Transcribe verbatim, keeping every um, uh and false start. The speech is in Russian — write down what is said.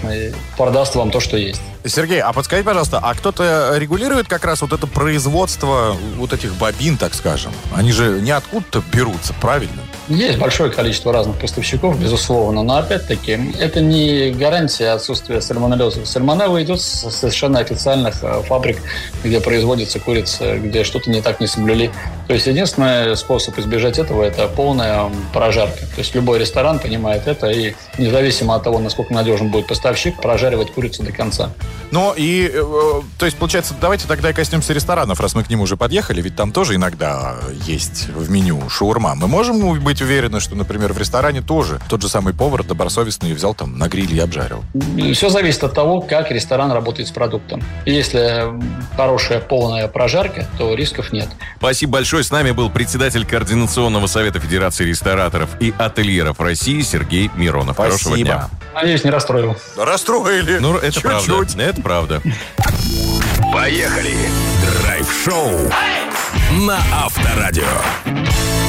честный, продаст вам то, что есть. Сергей, а подскажите, пожалуйста, а кто-то регулирует как раз вот это производство вот этих бобин, так скажем? Они же не откуда-то берутся, правильно? Есть большое количество разных поставщиков, безусловно, но опять-таки это не гарантия отсутствия сальмонеллеза. Сальмонелла идет с совершенно официальных фабрик, где производится курица, где что-то не так не соблюли. То есть единственный способ избежать этого – это полная прожарка. То есть любой ресторан понимает это, и независимо от того, насколько надежен будет поставщик, прожаривать курицу до конца. Ну и, э, то есть, получается, давайте тогда и коснемся ресторанов, раз мы к ним уже подъехали, ведь там тоже иногда есть в меню шаурма. Мы можем быть уверены, что, например, в ресторане тоже тот же самый повар добросовестный взял там на гриле и обжарил? Все зависит от того, как ресторан работает с продуктом. Если хорошая полная прожарка, то рисков нет. Спасибо большое. С нами был председатель Координационного совета Федерации рестораторов и ательеров России Сергей Миронов. Спасибо. Хорошего дня. Надеюсь, не расстроил. Расстроили. Ну, это Чуть-чуть. правда. Это правда. Поехали! Драйв-шоу на Авторадио.